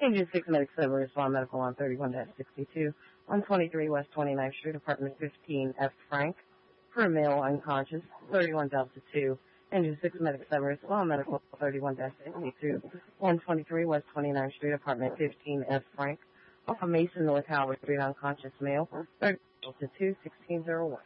Engine 6 Medic 7 respond medical on 31-62, 123 West 29th Street, apartment 15, F. Frank, for a male unconscious, 31 Delta 2. Engine 6 Medic 7 respond medical 31-62, 123 West 29th Street, apartment 15, F. Frank, off of Mason North Howard Street, unconscious male, 30 Delta 2, 1601.